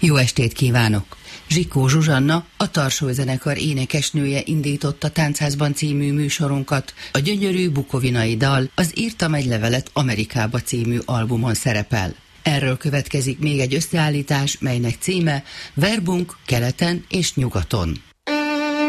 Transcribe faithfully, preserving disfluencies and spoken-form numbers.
Jó estét kívánok! Zsikó Zsuzsanna, a Tarsó zenekar énekesnője indította Táncházban című műsorunkat. A gyönyörű bukovinai dal az Írtam egy levelet Amerikába című albumon szerepel. Erről következik még egy összeállítás, melynek címe Verbunk keleten és nyugaton.